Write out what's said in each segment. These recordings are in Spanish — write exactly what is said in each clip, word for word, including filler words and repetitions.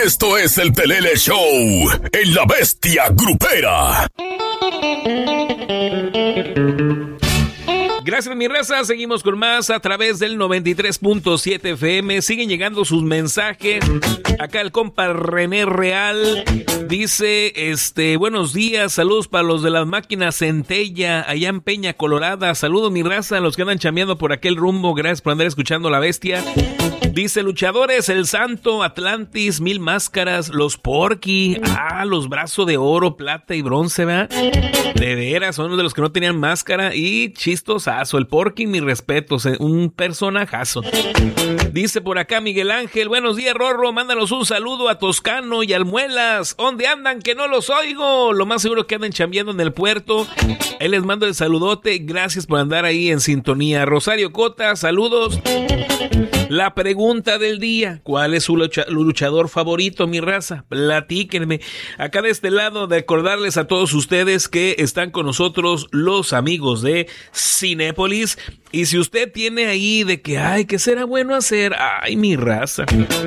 Esto es el Pelele Show en La Bestia Grupera. Gracias, mi raza. Seguimos con más a través del noventa y tres punto siete F M. Siguen llegando sus mensajes. Acá el compa René Real dice, este, buenos días, saludos para los de las máquinas Centella, allá en Peña Colorada. Saludos, mi raza, a los que andan chambeando por aquel rumbo. Gracias por andar escuchando La Bestia. Dice, luchadores, El Santo, Atlantis, Mil Máscaras, los Porky, ah, los Brazos de Oro, Plata y Bronce, ¿verdad? De veras, son uno de los que no tenían máscara y chistosazo. El Porky, mis respetos, un personajazo. Dice por acá Miguel Ángel, buenos días, Rorro, mándanos un saludo a Toscano y Almuelas. ¿Dónde andan? Que no los oigo. Lo más seguro que andan chambeando en el puerto. Ahí les mando el saludote. Gracias por andar ahí en sintonía. Rosario Cota, saludos. La pregunta del día, ¿cuál es su lucha- luchador favorito, mi raza? Platíquenme. Acá de este lado, de acordarles a todos ustedes que están con nosotros los amigos de Cinépolis. Y si usted tiene ahí de que, ay, ¿qué será bueno hacer? Ay, mi raza.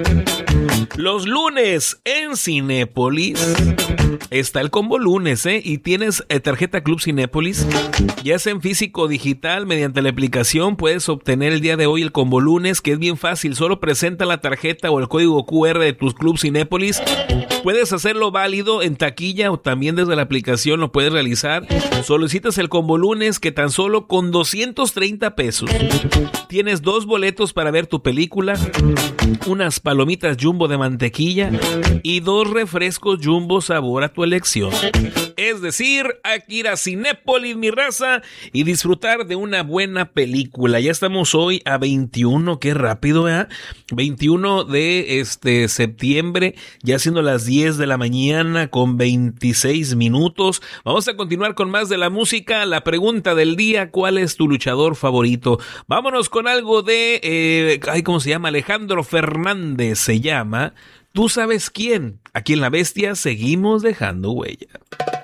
Los lunes en Cinépolis está el combo lunes, ¿eh? Y tienes eh, tarjeta Club Cinépolis, ya sea en físico o digital, mediante la aplicación puedes obtener el día de hoy el combo lunes, que es bien fácil. Solo presenta la tarjeta o el código Q R de tus Club Cinépolis. Puedes hacerlo válido en taquilla o también desde la aplicación lo puedes realizar. Solicitas el combo lunes, que tan solo con doscientos treinta pesos tienes dos boletos para ver tu película, unas palomitas Jumbo de mantequilla y dos refrescos Jumbo sabor a tu elección. Es decir, hay que ir a Cinépolis, mi raza, y disfrutar de una buena película. Ya estamos hoy a veintiuno, qué rápido, ¿eh? veintiuno de este septiembre, ya siendo las diez de la mañana con veintiséis minutos. Vamos a continuar con más de la música. La pregunta del día, ¿cuál es tu luchador favorito? Vámonos con algo de, eh, ay, ¿cómo se llama? Alejandro Fernández se llama. ¿Tú sabes quién? Aquí en La Bestia seguimos dejando huella.